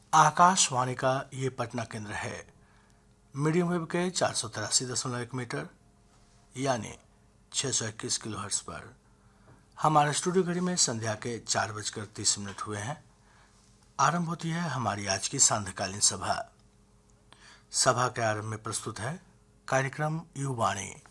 आकाशवाणी का ये पटना केंद्र है। मीडियम वेव के 483.1 मीटर यानी 621 किलोहर्ट्ज पर हमारे स्टूडियो घड़ी में संध्या के 4:30 हुए हैं। आरंभ होती है हमारी आज की सांध्यकालीन सभा। सभा के आरंभ में प्रस्तुत है कार्यक्रम युवाणी।